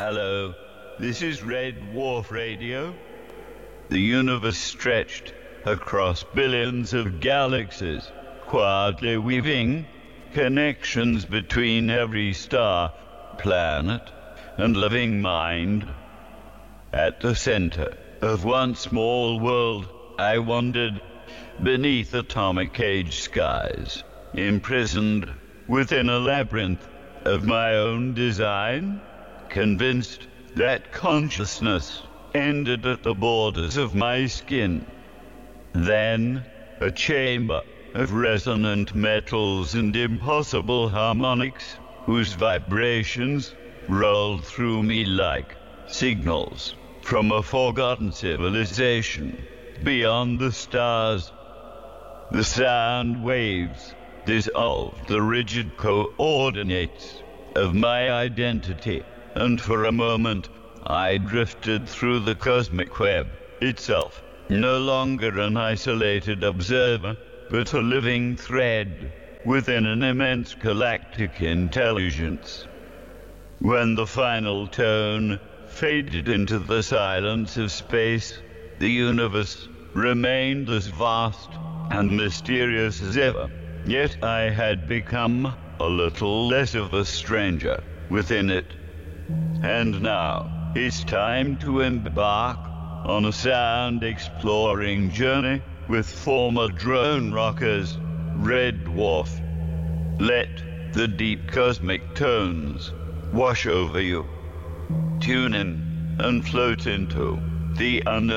Hello, this is Red Dwarf Radio. The universe stretched across billions of galaxies, quietly weaving connections between every star, planet, and living mind. At the center of one small world, I wandered beneath atomic age skies, imprisoned within a labyrinth of my own design, convinced that consciousness ended at the borders of my skin. Then, a chamber of resonant metals and impossible harmonics, whose vibrations rolled through me like signals from a forgotten civilization beyond the stars. The sound waves dissolved the rigid coordinates of my identity, and for a moment I drifted through the cosmic web itself, no longer an isolated observer, but a living thread within an immense galactic intelligence. When the final tone faded into the silence of space, the universe remained as vast and mysterious as ever, yet I had become a little less of a stranger within it. And now, it's time to embark on a sound-exploring journey with former drone rockers, Red Dwarf. Let the deep cosmic tones wash over you. Tune in and float into the unknown.